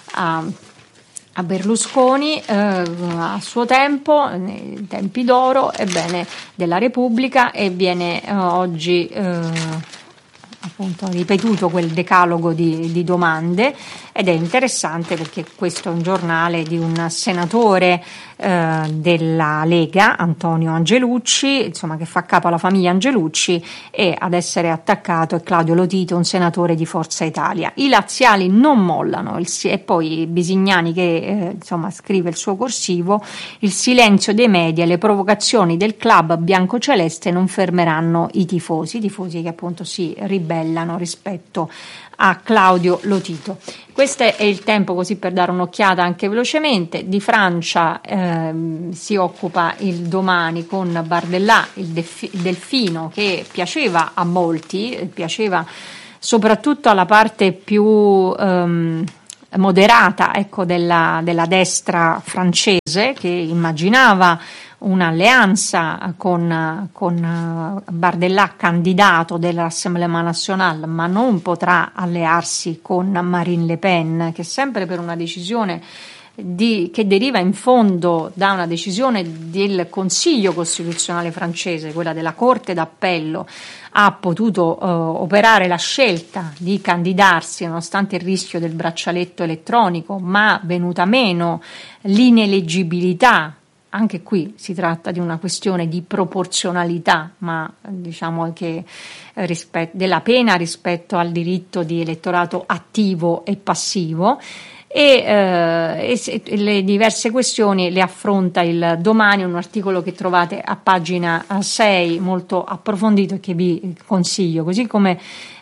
a Berlusconi a suo tempo, nei tempi d'oro, della Repubblica, e viene oggi appunto ripetuto quel decalogo di domande, ed è interessante perché questo è un giornale di un senatore della Lega, Antonio Angelucci, insomma, che fa capo alla famiglia Angelucci, e ad essere attaccato è Claudio Lotito, un senatore di Forza Italia. I laziali non mollano, e poi Bisignani che insomma scrive il suo corsivo: il silenzio dei media e le provocazioni del club biancoceleste non fermeranno i tifosi che appunto si ribellano rispetto a Claudio Lotito. Questo è il tempo, così per dare un'occhiata anche velocemente. Di Francia si occupa il Domani con Bardellà, il delfino, che piaceva a molti, piaceva soprattutto alla parte più moderata, ecco, della destra francese, che immaginava un'alleanza con Bardellà, candidato della Rassemblement National, ma non potrà allearsi con Marine Le Pen, che sempre per una decisione che deriva in fondo da una decisione del Consiglio Costituzionale francese, quella della Corte d'Appello, ha potuto operare la scelta di candidarsi nonostante il rischio del braccialetto elettronico, ma venuta meno l'ineleggibilità. Anche qui si tratta di una questione di proporzionalità, ma diciamo che della pena rispetto al diritto di elettorato attivo e passivo, e le diverse questioni le affronta il Domani, un articolo che trovate a pagina 6, molto approfondito, e che vi consiglio, così come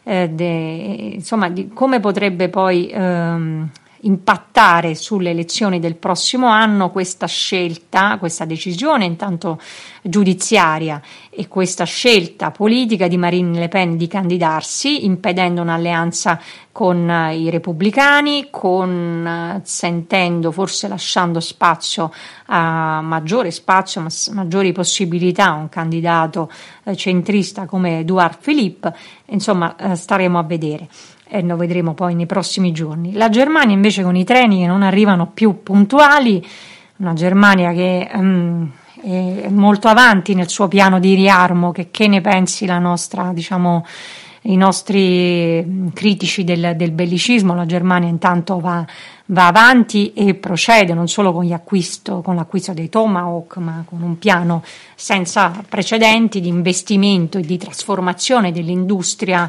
di come potrebbe poi impattare sulle elezioni del prossimo anno questa scelta, questa decisione intanto giudiziaria e questa scelta politica di Marine Le Pen di candidarsi, impedendo un'alleanza con i repubblicani, sentendo, forse lasciando spazio a maggiori possibilità a un candidato centrista come Édouard Philippe. Insomma, staremo a vedere. E lo vedremo poi nei prossimi giorni. La Germania invece, con i treni che non arrivano più puntuali, una Germania che è molto avanti nel suo piano di riarmo. Che ne pensi la nostra, i nostri critici del bellicismo? La Germania intanto va avanti e procede non solo con l'acquisto dei Tomahawk, ma con un piano senza precedenti di investimento e di trasformazione dell'industria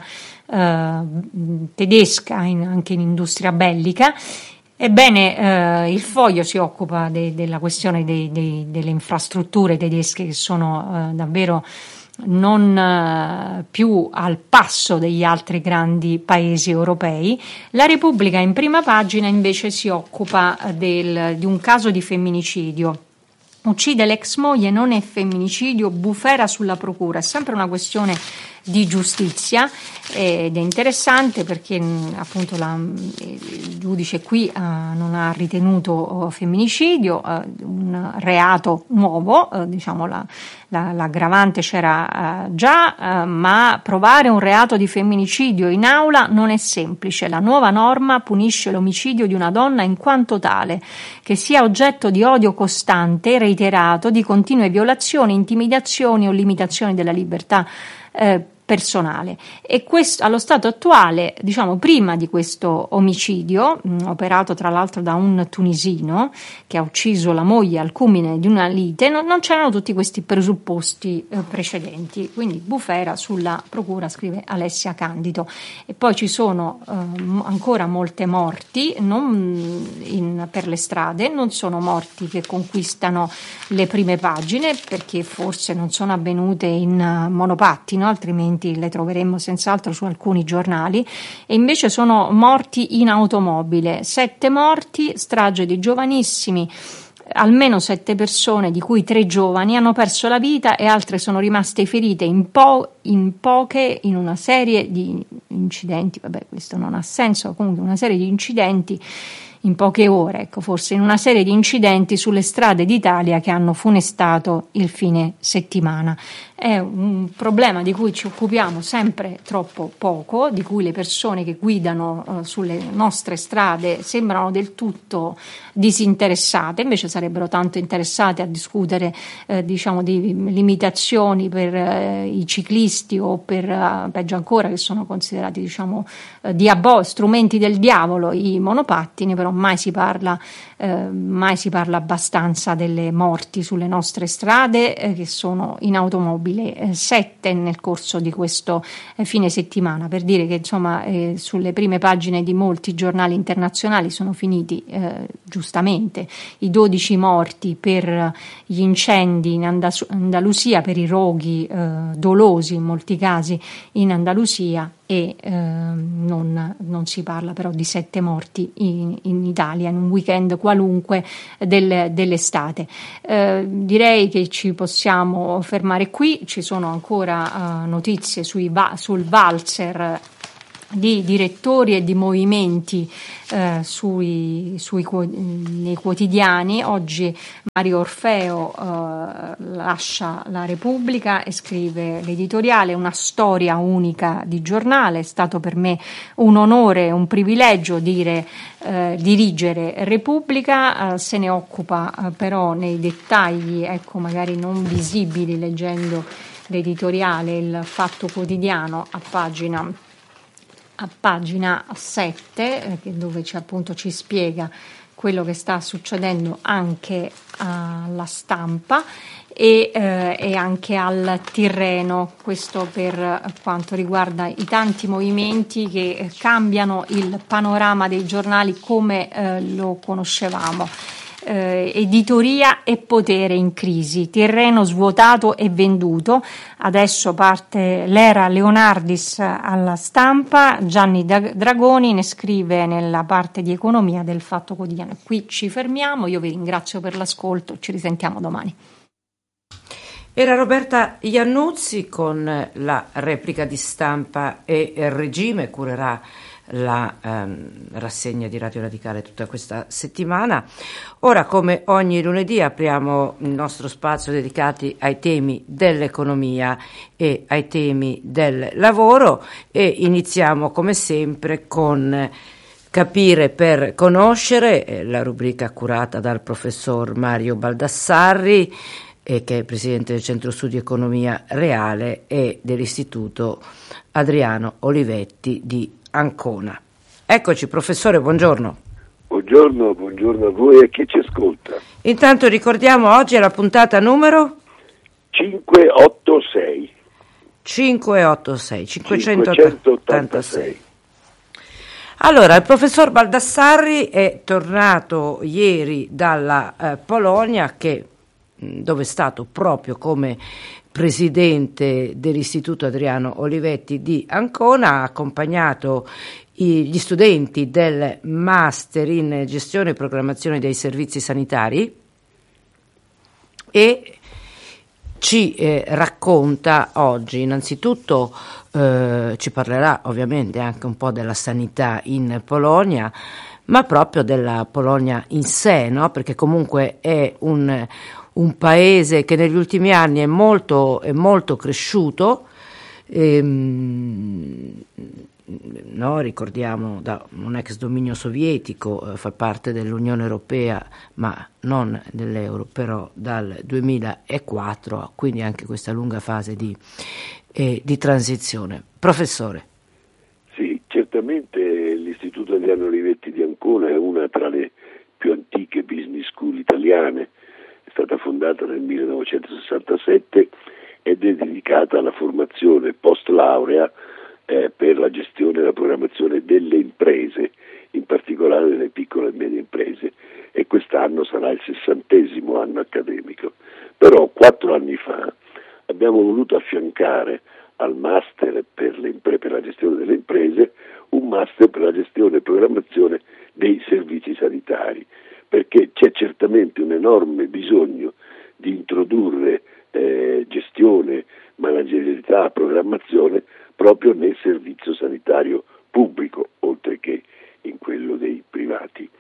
tedesca anche in industria bellica. Ebbene, il Foglio si occupa della questione delle infrastrutture tedesche, che sono davvero non più al passo degli altri grandi paesi europei. La Repubblica in prima pagina invece si occupa di un caso di femminicidio. Uccide l'ex moglie, non è femminicidio, bufera sulla procura. È sempre una questione di giustizia, ed è interessante perché appunto il giudice qui non ha ritenuto femminicidio, un reato nuovo, l'aggravante c'era già, ma provare un reato di femminicidio in aula non è semplice. La nuova norma punisce l'omicidio di una donna in quanto tale, che sia oggetto di odio costante, reiterato, di continue violazioni, intimidazioni o limitazioni della libertà personale. E questo, allo stato attuale, prima di questo omicidio, operato tra l'altro da un tunisino che ha ucciso la moglie al culmine di una lite, non c'erano tutti questi presupposti precedenti. Quindi bufera sulla procura, scrive Alessia Candido. E poi ci sono ancora molte morti per le strade. Non sono morti che conquistano le prime pagine, perché forse non sono avvenute in monopattino, altrimenti le troveremmo senz'altro su alcuni giornali, e invece sono morti in automobile. 7 morti, strage di giovanissimi. Almeno 7 persone, di cui 3 giovani, hanno perso la vita e altre sono rimaste ferite in una serie di incidenti. Questo non ha senso, comunque una serie di incidenti in poche ore, ecco, forse in una serie di incidenti sulle strade d'Italia che hanno funestato il fine settimana. È un problema di cui ci occupiamo sempre troppo poco, di cui le persone che guidano sulle nostre strade sembrano del tutto disinteressate, invece sarebbero tanto interessate a discutere diciamo di limitazioni per i ciclisti o per peggio ancora che sono considerati diciamo strumenti del diavolo i monopattini, però mai si parla abbastanza delle morti sulle nostre strade che sono in automobile 7 nel corso di questo fine settimana, per dire che insomma sulle prime pagine di molti giornali internazionali sono finiti giustamente i 12 morti per gli incendi in Andalusia, per i roghi dolosi in molti casi in Andalusia, e non si parla però di 7 morti in Italia in un weekend qualunque dell'estate. Direi che ci possiamo fermare qui, ci sono ancora notizie sul valzer di direttori e di movimenti nei quotidiani. Oggi Mario Orfeo lascia la Repubblica e scrive l'editoriale "Una storia unica di giornale". È stato per me un onore e un privilegio dirigere Repubblica. Se ne occupa però nei dettagli, ecco, magari non visibili leggendo l'editoriale, il Fatto Quotidiano a pagina 7, dove ci spiega quello che sta succedendo anche alla Stampa e anche al Tirreno. Questo per quanto riguarda i tanti movimenti che cambiano il panorama dei giornali come lo conoscevamo. Editoria e potere in crisi, Tirreno svuotato e venduto. Adesso parte l'era Leonardis alla Stampa. Gianni Dragoni ne scrive nella parte di economia del Fatto Quotidiano. Qui ci fermiamo, io vi ringrazio per l'ascolto, ci risentiamo domani. Era Roberta Iannuzzi con la replica di Stampa e il regime, curerà la rassegna di Radio Radicale tutta questa settimana. Ora, come ogni lunedì, apriamo il nostro spazio dedicati ai temi dell'economia e ai temi del lavoro e iniziamo come sempre con Capire per conoscere, la rubrica curata dal professor Mario Baldassarri, che è presidente del Centro Studi Economia Reale e dell'Istituto Adriano Olivetti di Ancona. Eccoci professore, buongiorno. Buongiorno a voi e a chi ci ascolta. Intanto ricordiamo, oggi è la puntata numero 586. Allora, il professor Baldassarri è tornato ieri dalla Polonia, dove è stato proprio come presidente dell'Istituto Adriano Olivetti di Ancona, ha accompagnato gli studenti del Master in Gestione e Programmazione dei Servizi Sanitari e ci racconta oggi, innanzitutto ci parlerà ovviamente anche un po' della sanità in Polonia, ma proprio della Polonia in sé, no? Perché comunque è un paese che negli ultimi anni è molto cresciuto, no? Ricordiamo, da un ex dominio sovietico, fa parte dell'Unione Europea ma non dell'euro, però dal 2004, quindi anche questa lunga fase di transizione. Professore. Sì, certamente l'Istituto Adriano Olivetti di Ancona è una tra le più antiche business school italiane. È stata fondata nel 1967 ed è dedicata alla formazione post laurea per la gestione e la programmazione delle imprese, in particolare delle piccole e medie imprese, e quest'anno sarà il 60° anno accademico. Però 4 anni fa abbiamo voluto affiancare al master per la gestione delle imprese un master per la gestione e programmazione dei servizi sanitari, perché c'è certamente un enorme bisogno di introdurre gestione, managerialità, programmazione proprio nel servizio sanitario pubblico, oltre che in quello dei privati.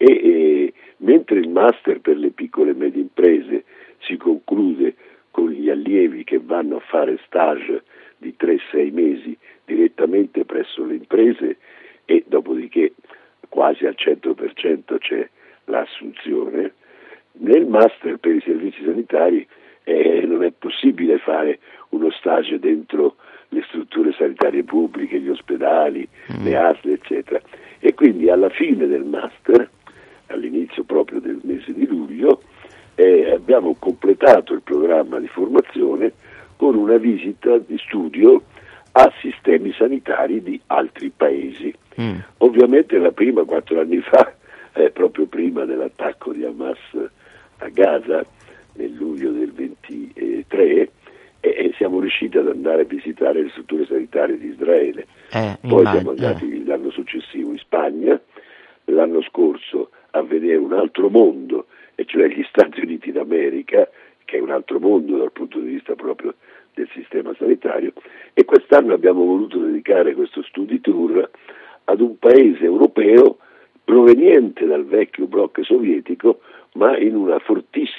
mentre il master per le piccole e medie imprese si conclude con gli allievi che vanno a fare stage di 3-6 mesi direttamente presso le imprese e dopodiché quasi al 100% c'è l'assunzione, nel master per i servizi sanitari non è possibile fare uno stage dentro le strutture sanitarie pubbliche, gli ospedali, le ASL, eccetera. E quindi alla fine del master, all'inizio proprio del mese di luglio, abbiamo completato il programma di formazione con una visita di studio a sistemi sanitari di altri paesi. Ovviamente la prima, 4 anni fa, proprio prima dell'attacco di Hamas a Gaza, nel luglio del 23, siamo riusciti ad andare a visitare le strutture sanitarie di Israele. Poi siamo andati l'anno successivo in Spagna, l'anno scorso a vedere un altro mondo, e cioè gli Stati Uniti d'America, che è un altro mondo dal punto di vista proprio del sistema sanitario, e quest'anno abbiamo voluto dedicare questo study tour ad un paese europeo proveniente dal vecchio blocco sovietico, ma in una fortissima